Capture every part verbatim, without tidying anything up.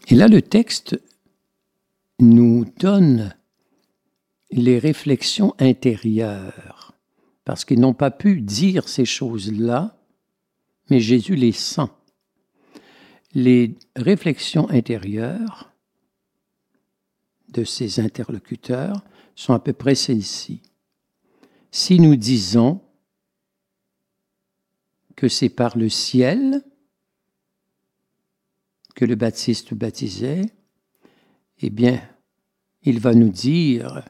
Et là, le texte nous donne les réflexions intérieures, parce qu'ils n'ont pas pu dire ces choses-là, mais Jésus les sent. Les réflexions intérieures de ces interlocuteurs sont à peu près celles-ci. Si nous disons que c'est par le ciel que le baptiste baptisait, eh bien, il va nous dire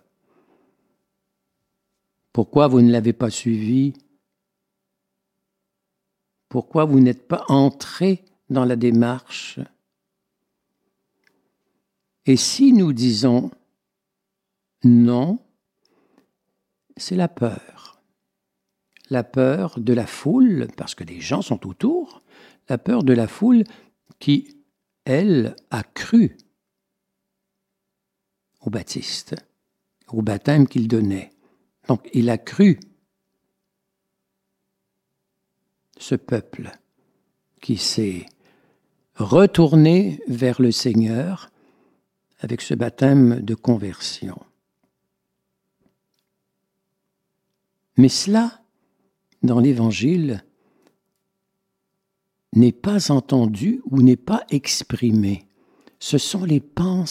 pourquoi vous ne l'avez pas suivi, pourquoi vous n'êtes pas entré dans la démarche. Et si nous disons non, c'est la peur. La peur de la foule, parce que les gens sont autour, la peur de la foule qui, elle, a cru au Baptiste, au baptême qu'il donnait. Donc, il a cru, ce peuple qui s'est retourné vers le Seigneur avec ce baptême de conversion. Mais cela, dans l'Évangile, n'est pas entendu ou n'est pas exprimé. Ce sont les pensées